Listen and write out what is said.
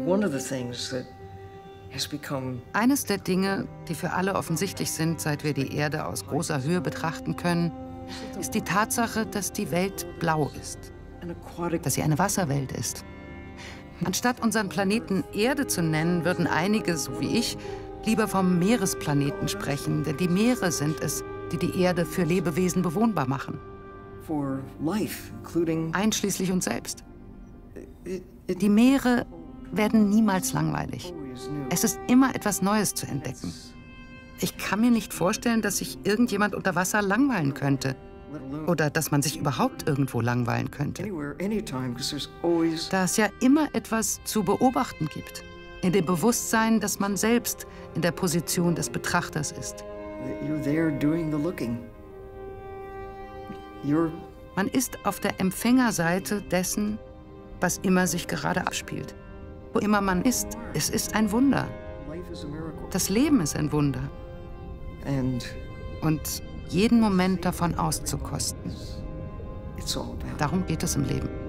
Eines der Dinge, die für alle offensichtlich sind, seit wir die Erde aus großer Höhe betrachten können, ist die Tatsache, dass die Welt blau ist, dass sie eine Wasserwelt ist. Anstatt unseren Planeten Erde zu nennen, würden einige, so wie ich, lieber vom Meeresplaneten sprechen, denn die Meere sind es, die die Erde für Lebewesen bewohnbar machen. Einschließlich uns selbst. Die Meere werden niemals langweilig. Es ist immer etwas Neues zu entdecken. Ich kann mir nicht vorstellen, dass sich irgendjemand unter Wasser langweilen könnte. Oder dass man sich überhaupt irgendwo langweilen könnte. Da es ja immer etwas zu beobachten gibt. In dem Bewusstsein, dass man selbst in der Position des Betrachters ist. Man ist auf der Empfängerseite dessen, was immer sich gerade abspielt. Wo immer man ist, es ist ein Wunder. Das Leben ist ein Wunder. Und jeden Moment davon auszukosten. Darum geht es im Leben.